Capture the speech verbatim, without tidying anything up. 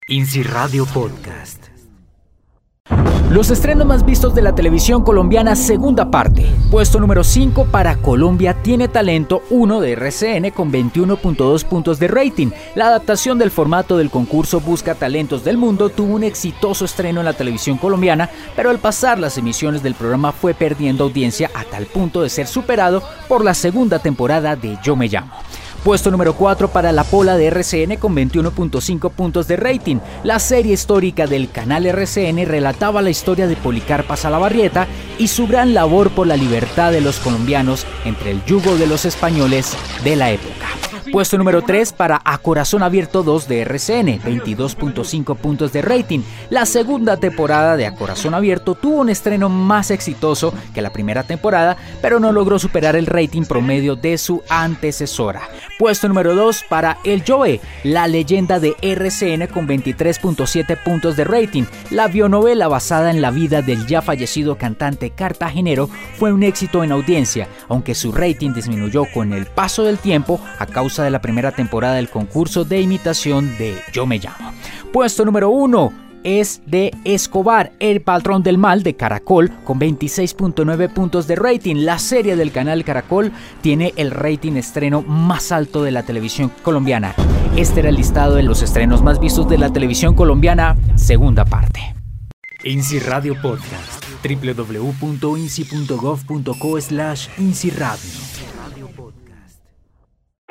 INSI Radio Podcast. Los estrenos más vistos de la televisión colombiana, segunda parte. Puesto número cinco para Colombia tiene talento uno de R C N con veintiuno punto dos puntos de rating. La adaptación del formato del concurso Busca Talentos del Mundo tuvo un exitoso estreno en la televisión colombiana, pero al pasar las emisiones del programa fue perdiendo audiencia a tal punto de ser superado por la segunda temporada de Yo Me Llamo. Puesto número cuatro para La Pola de R C N con veintiuno punto cinco puntos de rating. La serie histórica del canal R C N relataba la historia de Policarpa Salabarrieta y su gran labor por la libertad de los colombianos entre el yugo de los españoles de la época. Puesto número tres para A Corazón Abierto dos de R C N, veintidós punto cinco puntos de rating. La segunda temporada de A Corazón Abierto tuvo un estreno más exitoso que la primera temporada, pero no logró superar el rating promedio de su antecesora. Puesto número dos para El Joe, la leyenda de R C N con veintitrés punto siete puntos de rating. La bionovela basada en la vida del ya fallecido cantante cartagenero fue un éxito en audiencia, aunque su rating disminuyó con el paso del tiempo a causa de la primera temporada del concurso de imitación de Yo Me Llamo. Puesto número uno es de Escobar, el patrón del mal de Caracol con veintiséis punto nueve puntos de rating. La serie del canal Caracol tiene el rating estreno más alto de la televisión colombiana. Este era el listado de los estrenos más vistos de la televisión colombiana, segunda parte. INSI Radio Podcast. doble u doble u doble u punto insi punto gov punto co slash INSI Radio.